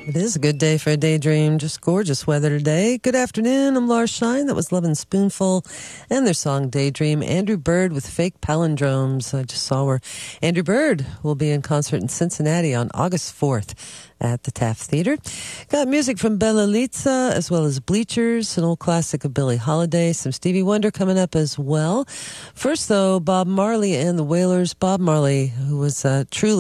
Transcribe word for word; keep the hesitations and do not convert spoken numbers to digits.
It is a good day for a daydream. Just gorgeous weather today. Good afternoon. I'm Laura Shine. That was Love and Spoonful and their song Daydream. Andrew Bird with Fake Palindromes. I just saw where Andrew Bird will be in concert in Cincinnati on August fourth at the Taft Theater. Got music from Bella Litza as well as Bleachers, an old classic of Billie Holiday, some Stevie Wonder coming up as well. First, though, Bob Marley and the Wailers. Bob Marley, who was uh, truly